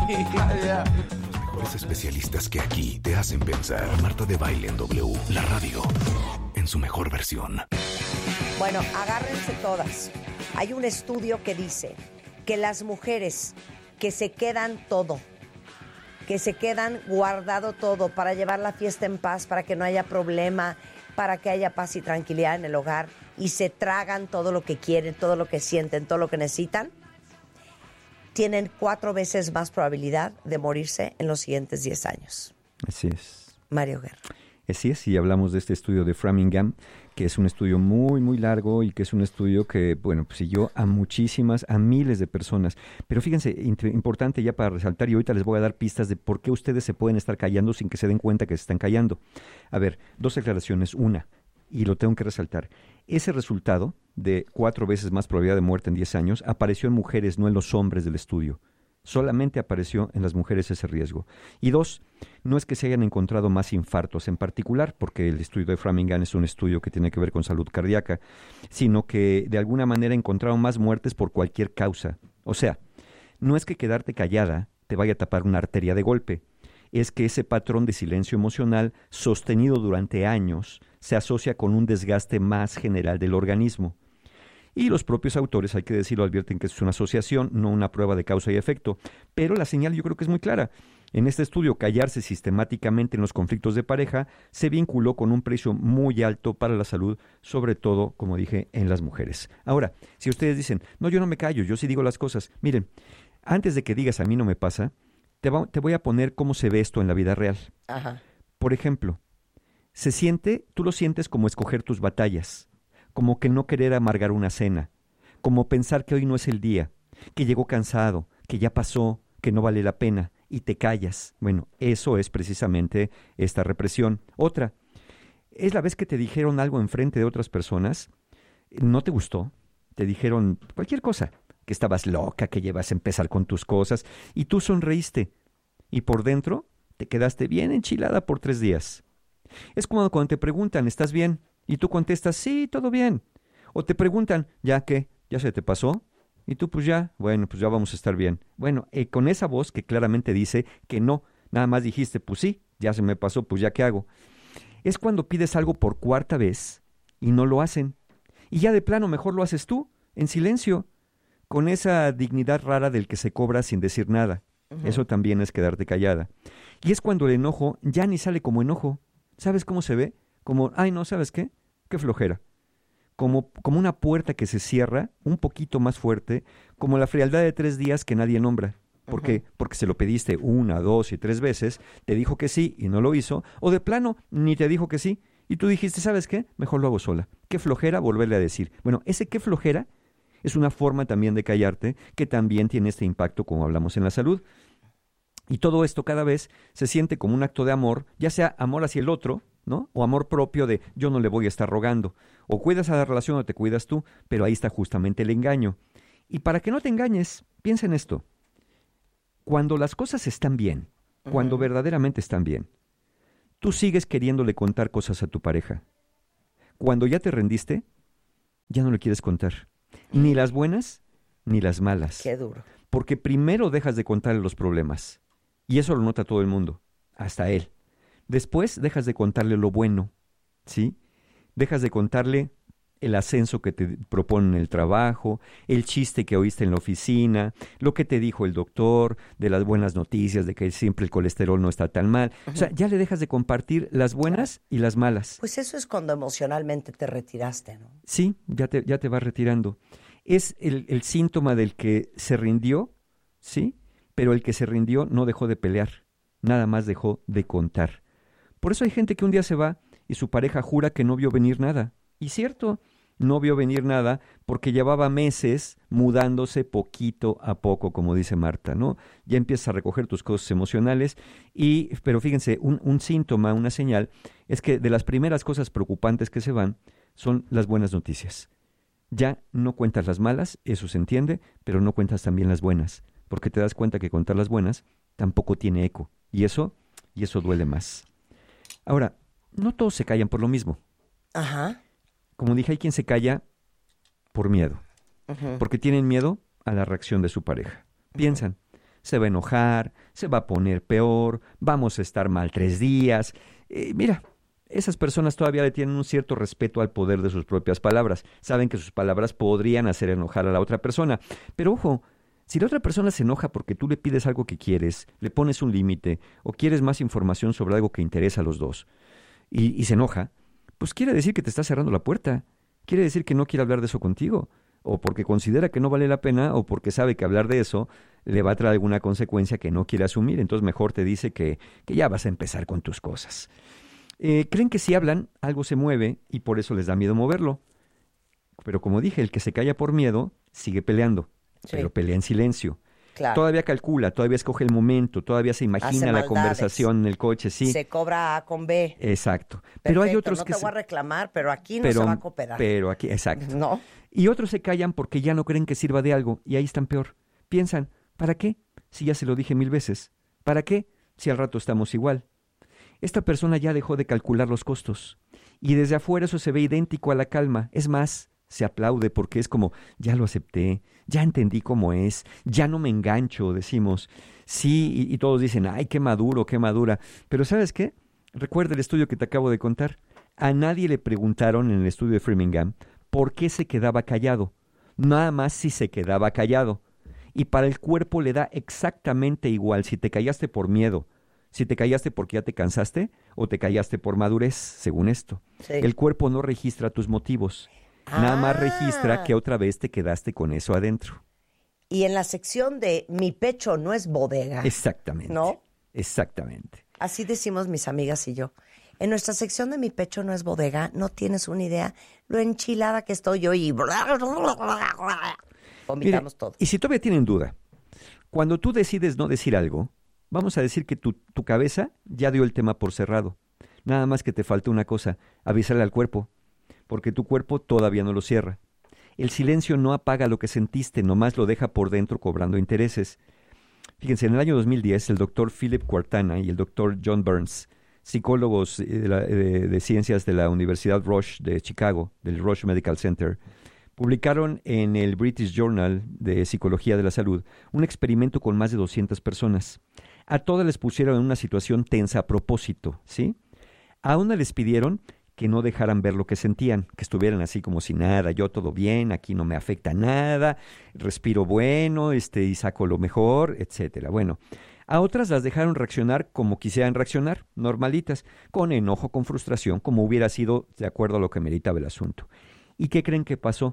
Los mejores especialistas que aquí te hacen pensar. Marta de Baile en W, la radio en su mejor versión. Bueno, agárrense todas. Hay un estudio que dice que las mujeres que se quedan todo, que se quedan guardado todo para llevar la fiesta en paz, para que no haya problema, para que haya paz y tranquilidad en el hogar, y se tragan todo lo que quieren, todo lo que sienten, todo lo que necesitan, tienen 4 veces más probabilidad de morirse en los siguientes 10 años. Así es. Mario Guerra. Así es, y hablamos de este estudio de Framingham, que es un estudio muy, muy largo y que es un estudio que, bueno, pues siguió a miles de personas. Pero fíjense, importante ya para resaltar, y ahorita les voy a dar pistas de por qué ustedes se pueden estar callando sin que se den cuenta que se están callando. A ver, 2 aclaraciones. Una, y lo tengo que resaltar, ese resultado de 4 veces más probabilidad de muerte en 10 años apareció en mujeres, no en los hombres del estudio. Solamente apareció en las mujeres ese riesgo. Y 2, no es que se hayan encontrado más infartos en particular, porque el estudio de Framingham es un estudio que tiene que ver con salud cardíaca, sino que de alguna manera encontraron más muertes por cualquier causa. O sea, no es que quedarte callada te vaya a tapar una arteria de golpe, es que ese patrón de silencio emocional sostenido durante años se asocia con un desgaste más general del organismo. Y los propios autores, hay que decirlo, advierten que es una asociación, no una prueba de causa y efecto. Pero la señal yo creo que es muy clara. En este estudio, callarse sistemáticamente en los conflictos de pareja se vinculó con un precio muy alto para la salud, sobre todo, como dije, en las mujeres. Ahora, si ustedes dicen, no, yo no me callo, yo sí digo las cosas. Miren, antes de que digas a mí no me pasa, te voy a poner cómo se ve esto en la vida real. Ajá. Por ejemplo, tú lo sientes como escoger tus batallas, como que no querer amargar una cena, como pensar que hoy no es el día, que llegó cansado, que ya pasó, que no vale la pena, y te callas. Bueno, eso es precisamente esta represión. Otra, es la vez que te dijeron algo enfrente de otras personas, no te gustó, te dijeron cualquier cosa, que estabas loca, que llevas a empezar con tus cosas, y tú sonreíste, y por dentro te quedaste bien enchilada por 3 días. Es como cuando te preguntan, ¿estás bien? Y tú contestas, sí, todo bien. O te preguntan, ¿ya qué? ¿Ya se te pasó? Y tú, pues ya, bueno, pues ya vamos a estar bien. Bueno, con esa voz que claramente dice que no, nada más dijiste, pues sí, ya se me pasó, pues ya qué hago. Es cuando pides algo por 4ª vez y no lo hacen. Y ya de plano mejor lo haces tú, en silencio, con esa dignidad rara del que se cobra sin decir nada. Uh-huh. Eso también es quedarte callada. Y es cuando el enojo ya ni sale como enojo. ¿Sabes cómo se ve? Como, ay, no, ¿sabes qué? Qué flojera. Como una puerta que se cierra un poquito más fuerte, como la frialdad de 3 días que nadie nombra. ¿Por qué? Porque se lo pediste 1, 2 y 3 veces, te dijo que sí y no lo hizo, o de plano ni te dijo que sí, y tú dijiste, ¿sabes qué? Mejor lo hago sola. Qué flojera volverle a decir. Bueno, ese qué flojera es una forma también de callarte, que también tiene este impacto, como hablamos en la salud. Y todo esto cada vez se siente como un acto de amor, ya sea amor hacia el otro, ¿no? O amor propio de yo no le voy a estar rogando. O cuidas a la relación o te cuidas tú, pero ahí está justamente el engaño. Y para que no te engañes, piensa en esto. Cuando las cosas están bien, cuando verdaderamente están bien, tú sigues queriéndole contar cosas a tu pareja. Cuando ya te rendiste, ya no le quieres contar. Ni las buenas, ni las malas. Qué duro. Porque primero dejas de contarle los problemas. Y eso lo nota todo el mundo, hasta él. Después dejas de contarle lo bueno, ¿sí? Dejas de contarle el ascenso que te proponen en el trabajo, el chiste que oíste en la oficina, lo que te dijo el doctor, de las buenas noticias, de que siempre el colesterol no está tan mal. O sea, ya le dejas de compartir las buenas y las malas. Pues eso es cuando emocionalmente te retiraste, ¿no? Sí, ya te vas retirando. Es el síntoma del que se rindió, ¿sí? Pero el que se rindió no dejó de pelear, nada más dejó de contar. Por eso hay gente que un día se va y su pareja jura que no vio venir nada. Y cierto, no vio venir nada porque llevaba meses mudándose poquito a poco, como dice Marta, ¿no? Ya empiezas a recoger tus cosas emocionales pero fíjense, un síntoma, una señal, es que de las primeras cosas preocupantes que se van son las buenas noticias. Ya no cuentas las malas, eso se entiende, pero no cuentas también las buenas, porque te das cuenta que contar las buenas tampoco tiene eco, y eso duele más. Ahora, no todos se callan por lo mismo. Ajá. Como dije, hay quien se calla por miedo, porque tienen miedo a la reacción de su pareja. Piensan, se va a enojar, se va a poner peor, vamos a estar mal 3 días. Mira, esas personas todavía le tienen un cierto respeto al poder de sus propias palabras. Saben que sus palabras podrían hacer enojar a la otra persona. Pero ojo, si la otra persona se enoja porque tú le pides algo que quieres, le pones un límite o quieres más información sobre algo que interesa a los dos y se enoja, pues quiere decir que te está cerrando la puerta. Quiere decir que no quiere hablar de eso contigo. O porque considera que no vale la pena o porque sabe que hablar de eso le va a traer alguna consecuencia que no quiere asumir. Entonces mejor te dice que ya vas a empezar con tus cosas. Creen que si hablan, algo se mueve y por eso les da miedo moverlo. Pero como dije, el que se calla por miedo sigue peleando, Sí. pero pelea en silencio. Claro. Todavía calcula, todavía escoge el momento, todavía se imagina Hace la maldades. conversación en el coche, sí. Se cobra A con B. Exacto. Pero hay Perfecto, otros no que te voy a reclamar, pero aquí no se va a cooperar. Pero aquí, exacto. ¿No? Y otros se callan porque ya no creen que sirva de algo y ahí están peor. Piensan, ¿para qué? Si ya se lo dije 1000 veces. ¿Para qué? Si al rato estamos igual. Esta persona ya dejó de calcular los costos. Y desde afuera eso se ve idéntico a la calma. Es más, se aplaude porque es como, ya lo acepté, ya entendí cómo es, ya no me engancho, decimos. Sí, y todos dicen, ay, qué maduro, qué madura. Pero ¿sabes qué? Recuerda el estudio que te acabo de contar. A nadie le preguntaron en el estudio de Framingham por qué se quedaba callado. Nada más si se quedaba callado. Y para el cuerpo le da exactamente igual si te callaste por miedo, si te callaste porque ya te cansaste o te callaste por madurez, según esto. Sí. El cuerpo no registra tus motivos. Nada más registra que otra vez te quedaste con eso adentro. Y en la sección de mi pecho no es bodega. Exactamente. ¿No? Exactamente. Así decimos mis amigas y yo. En nuestra sección de mi pecho no es bodega, no tienes una idea lo enchilada que estoy yo y vomitamos Mire, todo. y si todavía tienen duda, cuando tú decides no decir algo, vamos a decir que tu cabeza ya dio el tema por cerrado. Nada más que te falta una cosa, avisarle al cuerpo, porque tu cuerpo todavía no lo cierra. El silencio no apaga lo que sentiste, nomás lo deja por dentro cobrando intereses. Fíjense, en el año 2010, el doctor Philip Quartana y el doctor John Burns, psicólogos de ciencias de la Universidad Rush de Chicago, del Rush Medical Center, publicaron en el British Journal de Psicología de la Salud un experimento con más de 200 personas. A todas les pusieron en una situación tensa a propósito, ¿sí? A una les pidieron que no dejaran ver lo que sentían, que estuvieran así como si nada, yo todo bien, aquí no me afecta nada, respiro bueno, y saco lo mejor, etcétera. Bueno, a otras las dejaron reaccionar como quisieran reaccionar, normalitas, con enojo, con frustración, como hubiera sido de acuerdo a lo que meritaba el asunto. ¿Y qué creen que pasó?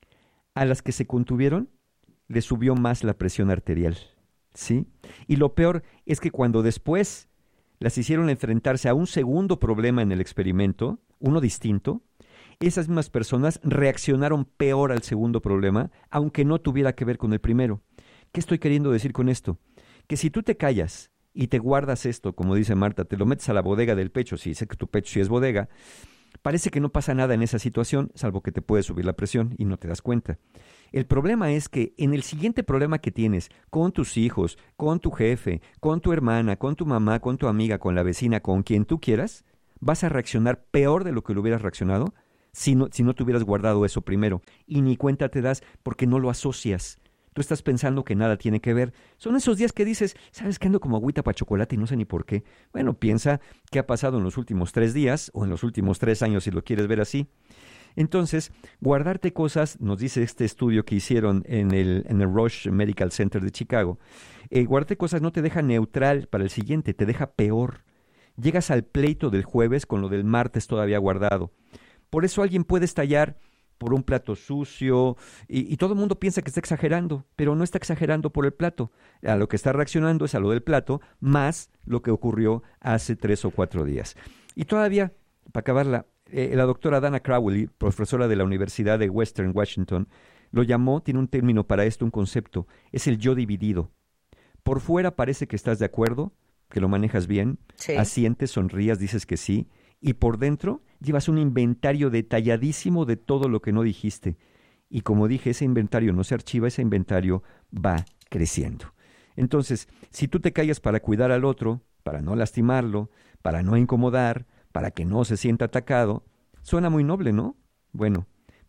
A las que se contuvieron, les subió más la presión arterial, ¿sí? Y lo peor es que cuando después las hicieron enfrentarse a un segundo problema en el experimento, uno distinto, esas mismas personas reaccionaron peor al segundo problema, aunque no tuviera que ver con el primero. ¿Qué estoy queriendo decir con esto? Que si tú te callas y te guardas esto, como dice Marta, te lo metes a la bodega del pecho, si dice que tu pecho sí es bodega, parece que no pasa nada en esa situación, salvo que te puede subir la presión y no te das cuenta. El problema es que en el siguiente problema que tienes con tus hijos, con tu jefe, con tu hermana, con tu mamá, con tu amiga, con la vecina, con quien tú quieras, vas a reaccionar peor de lo que lo hubieras reaccionado si no te hubieras guardado eso primero. Y ni cuenta te das porque no lo asocias. Tú estás pensando que nada tiene que ver. Son esos días que dices, ¿sabes que ando como agüita para chocolate y no sé ni por qué? Bueno, piensa qué ha pasado en los últimos 3 días o en los últimos 3 años si lo quieres ver así. Entonces, guardarte cosas, nos dice este estudio que hicieron en el Rush Medical Center de Chicago, guardarte cosas no te deja neutral para el siguiente, te deja peor. Llegas al pleito del jueves con lo del martes todavía guardado. Por eso alguien puede estallar por un plato sucio y todo el mundo piensa que está exagerando, pero no está exagerando por el plato. A lo que está reaccionando es a lo del plato, más lo que ocurrió hace 3 o 4 días. Y todavía, para acabarla, la doctora Dana Crowley, profesora de la Universidad de Western Washington, lo llamó, tiene un término para esto, un concepto, es el yo dividido. Por fuera parece que estás de acuerdo, que lo manejas bien, Sí. asientes, sonrías, dices que sí, y por dentro llevas un inventario detalladísimo de todo lo que no dijiste. Y como dije, ese inventario no se archiva, ese inventario va creciendo. Entonces, si tú te callas para cuidar al otro, para no lastimarlo, para no incomodar, para que no se sienta atacado, suena muy noble, ¿no? Bueno,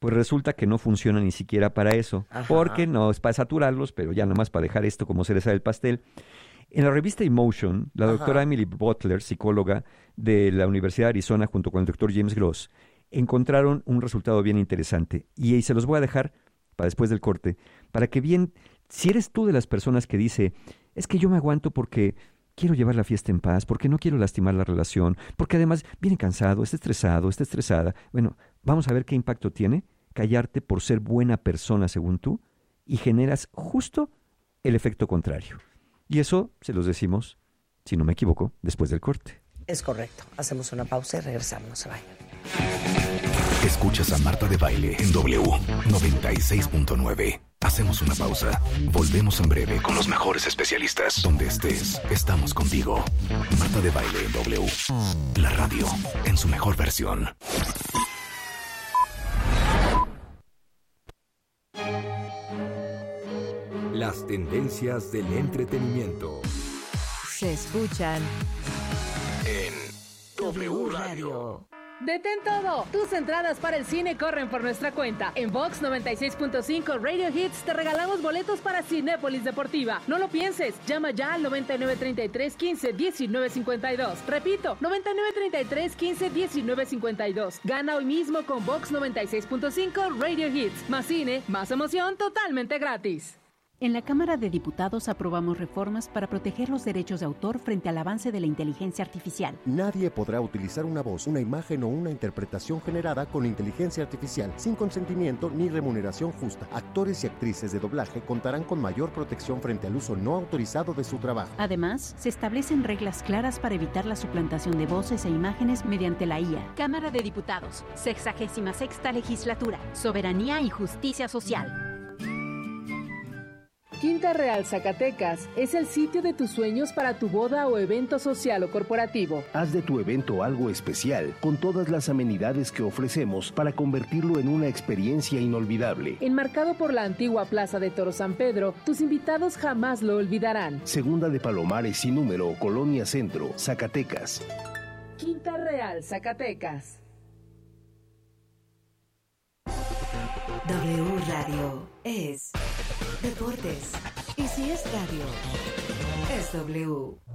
Pues resulta que no funciona ni siquiera para eso, Ajá. porque no es para saturarlos, pero ya nomás para dejar esto como cereza del pastel. En la revista Emotion, la doctora Ajá. Emily Butler, psicóloga de la Universidad de Arizona, junto con el doctor James Gross, encontraron un resultado bien interesante. Y se los voy a dejar para después del corte, para que bien, si eres tú de las personas que dice, es que yo me aguanto porque quiero llevar la fiesta en paz, porque no quiero lastimar la relación, porque además viene cansado, está estresado, está estresada. Bueno, vamos a ver qué impacto tiene callarte por ser buena persona según tú y generas justo el efecto contrario. Y eso se los decimos, si no me equivoco, después del corte. Es correcto. Hacemos una pausa y regresamos. No se vayan. Escuchas a Marta de Baile en W 96.9. Hacemos una pausa. Volvemos en breve con los mejores especialistas. Donde estés, estamos contigo. Marta de Baile en W. La radio en su mejor versión. Las tendencias del entretenimiento Se escuchan En W Radio. ¡Detén todo! Tus entradas para el cine corren por nuestra cuenta. En Vox 96.5 Radio Hits te regalamos boletos para Cinépolis Deportiva. No lo pienses. Llama ya al 9933-15-1952. Repito, 9933-15-1952. Gana hoy mismo con Vox 96.5 Radio Hits. Más cine, más emoción, totalmente gratis. En la Cámara de Diputados aprobamos reformas para proteger los derechos de autor frente al avance de la inteligencia artificial. Nadie podrá utilizar una voz, una imagen o una interpretación generada con inteligencia artificial sin consentimiento ni remuneración justa. Actores y actrices de doblaje contarán con mayor protección frente al uso no autorizado de su trabajo. Además, se establecen reglas claras para evitar la suplantación de voces e imágenes mediante la IA. Cámara de Diputados, 66ª Legislatura, Soberanía y Justicia Social. Quinta Real Zacatecas es el sitio de tus sueños para tu boda o evento social o corporativo. Haz de tu evento algo especial, con todas las amenidades que ofrecemos para convertirlo en una experiencia inolvidable. Enmarcado por la antigua Plaza de Toro San Pedro, tus invitados jamás lo olvidarán. Segunda de Palomares sin número, Colonia Centro, Zacatecas. Quinta Real Zacatecas. W Radio es deportes. Y si es radio, es W.